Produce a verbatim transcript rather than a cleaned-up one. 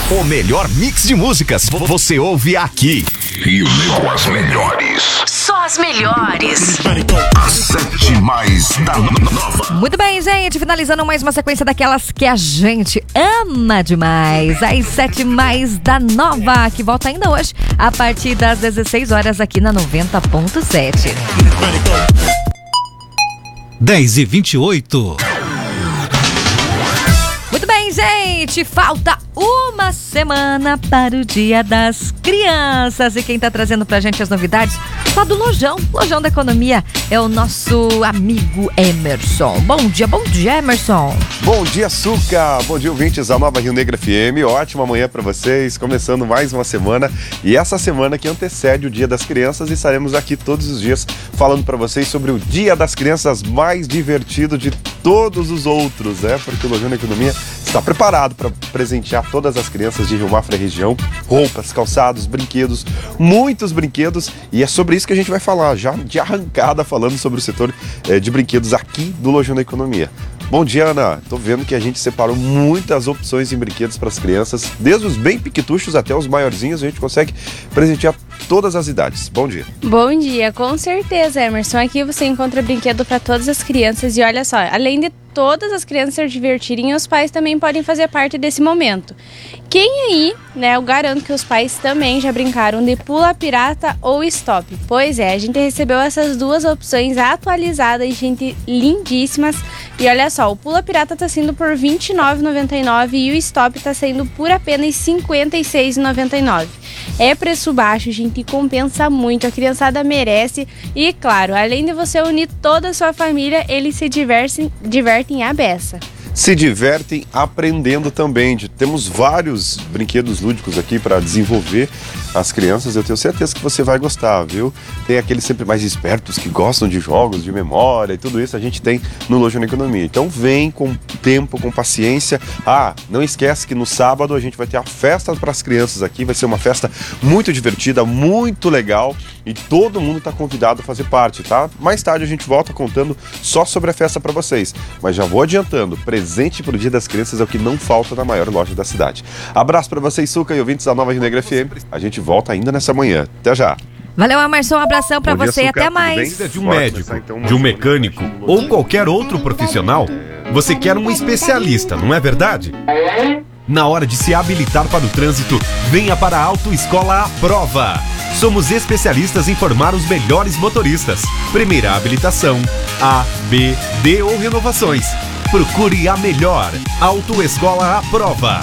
O melhor mix de músicas você ouve aqui. Rio Negro, as melhores. Só as melhores. As sete mais da nova. Muito bem, gente. Finalizando mais uma sequência daquelas que a gente ama demais. As sete mais da nova, que volta ainda hoje, a partir das dezesseis horas aqui na noventa ponto sete. dez e vinte e oito. Muito bem, gente. Falta uma semana para o Dia das Crianças. E quem tá trazendo pra gente as novidades lá do Lojão, Lojão da Economia, é o nosso amigo Emerson. Bom dia, bom dia, Emerson. Bom dia, Suca. Bom dia, ouvintes da Nova Rio Negro F M. Ótima manhã para vocês. Começando mais uma semana. E essa semana que antecede o Dia das Crianças, estaremos aqui todos os dias falando para vocês sobre o Dia das Crianças mais divertido de todos os outros, né? Porque o Lojão da Economia está preparado para presentear todas as crianças de Rio Mafra e região, roupas, calçados, brinquedos, muitos brinquedos, e é sobre isso que a gente vai falar, já de arrancada, falando sobre o setor eh, de brinquedos aqui do Lojão da Economia. Bom dia, Ana. Tô vendo que a gente separou muitas opções em brinquedos para as crianças, desde os bem piquetuchos até os maiorzinhos, a gente consegue presentear todas as idades. Bom dia. Bom dia, com certeza, Emerson. Aqui você encontra brinquedo para todas as crianças e olha só, além de todas as crianças se divertirem, os pais também podem fazer parte desse momento. Quem aí, né, eu garanto que os pais também já brincaram de pula pirata ou stop. Pois é, a gente recebeu essas duas opções atualizadas, gente, lindíssimas. E olha só, o pula pirata tá sendo por vinte e nove reais e noventa e nove centavos e o stop tá sendo por apenas cinquenta e seis reais e noventa e nove centavos. É preço baixo, gente, e compensa muito, a criançada merece. E claro, além de você unir toda a sua família, eles se divertem, divertem à beça. Se divertem aprendendo também. Temos vários brinquedos lúdicos aqui para desenvolver as crianças. Eu tenho certeza que você vai gostar, viu? Tem aqueles sempre mais espertos que gostam de jogos, de memória e tudo isso a gente tem no Lojão da Economia. Então vem com tempo, com paciência. Ah, não esquece que no sábado a gente vai ter a festa para as crianças aqui. Vai ser uma festa muito divertida, muito legal e todo mundo está convidado a fazer parte, tá? Mais tarde a gente volta contando só sobre a festa para vocês. Mas já vou adiantando, presente pro Dia das Crianças é o que não falta na maior loja da cidade. Abraço para vocês, Suca, e ouvintes da Nova Rio Negro F M. A gente volta ainda nessa manhã. Até já. Valeu, Emerson. Um abração pra Bom dia, você e Suca. até mais. Precisa de um médico, de um mecânico ou qualquer outro profissional? Você quer um especialista, não é verdade? Na hora de se habilitar para o trânsito, venha para a Autoescola à Prova. Somos especialistas em formar os melhores motoristas. Primeira habilitação, A, B, D ou renovações. Procure a melhor Autoescola à Prova.